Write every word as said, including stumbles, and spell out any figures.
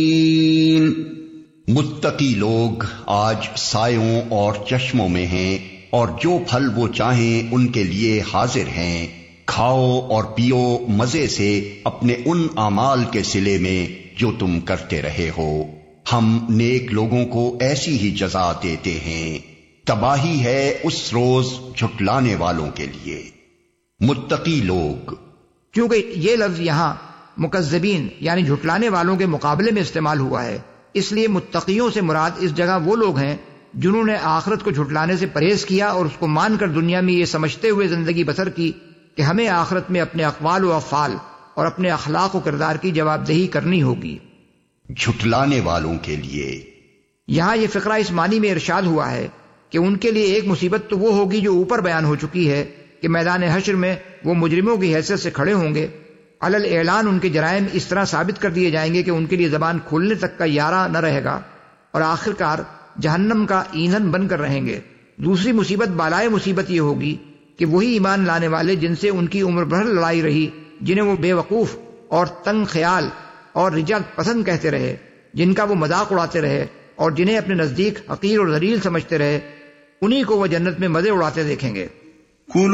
متقی لوگ آج سایوں اور چشموں میں ہیں، اور جو پھل وہ چاہیں ان کے لیے حاضر ہیں۔ کھاؤ اور پیو مزے سے اپنے ان اعمال کے صلے میں جو تم کرتے رہے ہو، ہم نیک لوگوں کو ایسی ہی جزا دیتے ہیں۔ تباہی ہے اس روز جھٹلانے والوں کے لیے۔ متقی لوگ، کیونکہ یہ لفظ یہاں مکذبین یعنی جھٹلانے والوں کے مقابلے میں استعمال ہوا ہے، اس لیے متقیوں سے مراد اس جگہ وہ لوگ ہیں جنہوں نے آخرت کو جھٹلانے سے پرہیز کیا اور اس کو مان کر دنیا میں یہ سمجھتے ہوئے زندگی بسر کی کہ ہمیں آخرت میں اپنے اقوال و افعال اور اپنے اخلاق و کردار کی جواب دہی کرنی ہوگی۔ جھٹلانے والوں کے لیے یہاں یہ فقرہ اس معنی میں ارشاد ہوا ہے کہ ان کے لیے ایک مصیبت تو وہ ہوگی جو اوپر بیان ہو چکی ہے کہ میدان حشر میں وہ مجرموں کی حیثیت سے کھڑے ہوں گے۔ علل اعلان ان کے جرائم اس طرح ثابت کر دیے جائیں گے کہ ان کے لیے زبان کھولنے تک کا یارہ نہ رہے گا، اور آخر کار جہنم کا ایندھن بن کر رہیں گے۔ دوسری مصیبت بالائے مصیبت یہ ہوگی کہ وہی ایمان لانے والے جن سے ان کی عمر بھر لڑائی رہی، جنہیں وہ بے وقوف اور تنگ خیال اور رجال پسند کہتے رہے، جن کا وہ مذاق اڑاتے رہے اور جنہیں اپنے نزدیک حقیر اور ذلیل سمجھتے رہے، انہی کو وہ جنت میں مزے اڑاتے دیکھیں گے۔